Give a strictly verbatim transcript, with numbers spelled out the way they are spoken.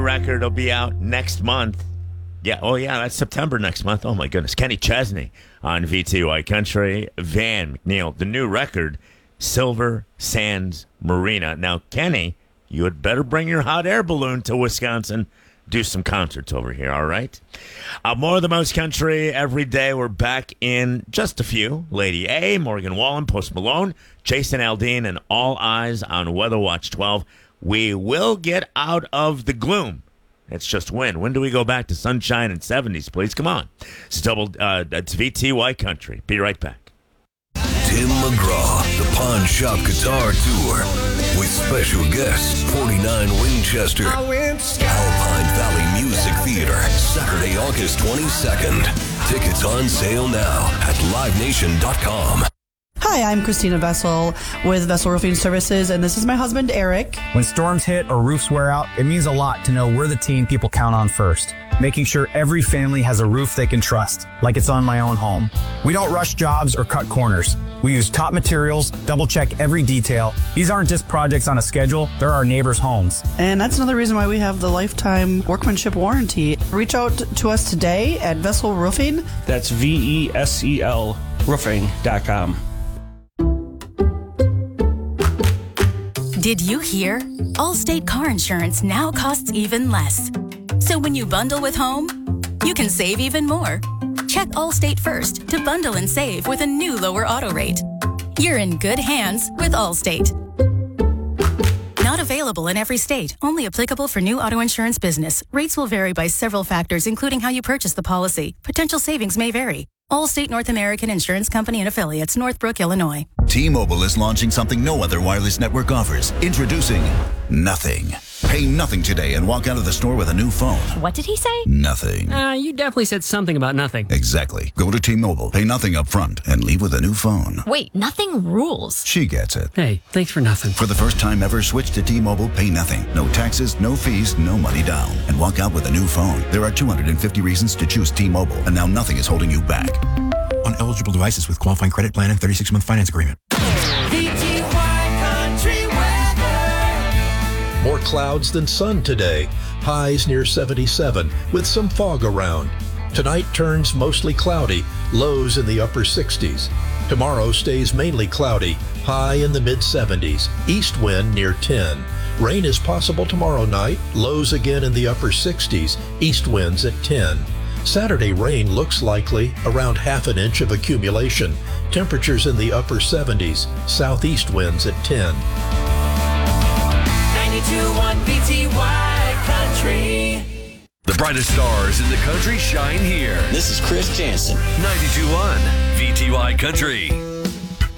record will be out next month. Yeah, oh yeah, that's September next month. Oh my goodness. Kenny Chesney on V T Y Country. Van McNeil, the new record, Silver Sands Marina. Now, Kenny, you had better bring your hot air balloon to Wisconsin. Do some concerts over here, all right? Uh, more of the most country every day. We're back in just a few. Lady A, Morgan Wallen, Post Malone, Jason Aldean, and all eyes on Weather Watch twelve. We will get out of the gloom. It's just when. When do we go back to sunshine and seventies, please? Come on. It's double. Uh, it's V T Y Country. Be right back. Tim McGraw, the Pawn Shop Guitar Tour, with special guests forty-nine Winchester, Alpine Valley Music Theater, Saturday, August twenty-second. Tickets on sale now at live nation dot com. Hi, I'm Christina Vessel with Vessel Roofing Services, and this is my husband, Eric. When storms hit or roofs wear out, it means a lot to know we're the team people count on first, making sure every family has a roof they can trust, like it's on my own home. We don't rush jobs or cut corners. We use top materials, double-check every detail. These aren't just projects on a schedule, they're our neighbors' homes. And that's another reason why we have the lifetime workmanship warranty. Reach out to us today at Vessel Roofing. That's V E S E L roofing dot com. Did you hear? Allstate car insurance now costs even less. So when you bundle with home, you can save even more. Check Allstate first to bundle and save with a new lower auto rate. You're in good hands with Allstate. Not available in every state. Only applicable for new auto insurance business. Rates will vary by several factors, including how you purchase the policy. Potential savings may vary. Allstate North American Insurance Company and Affiliates, Northbrook, Illinois. T-Mobile is launching something no other wireless network offers. Introducing Nothing. Pay nothing today and walk out of the store with a new phone. What did he say? Nothing. Uh, you definitely said something about nothing. Exactly. Go to T-Mobile, pay nothing up front, and leave with a new phone. Wait, nothing rules. She gets it. Hey, thanks for nothing. For the first time ever, switch to T-Mobile, pay nothing. No taxes, no fees, no money down. And walk out with a new phone. There are two hundred fifty reasons to choose T-Mobile, and now nothing is holding you back. On eligible devices with qualifying credit plan and thirty-six month finance agreement. V T Y Country weather. More clouds than sun today. Highs near seventy-seven with some fog around. Tonight turns mostly cloudy. Lows in the upper sixties. Tomorrow stays mainly cloudy. High in the mid seventies. East wind near ten. Rain is possible tomorrow night. Lows again in the upper sixties. East winds at ten. Saturday rain looks likely, around half an inch of accumulation. Temperatures in the upper seventies, southeast winds at ten. ninety-two point one V T Y Country. The brightest stars in the country shine here. This is Chris Jansen. ninety-two point one V T Y Country.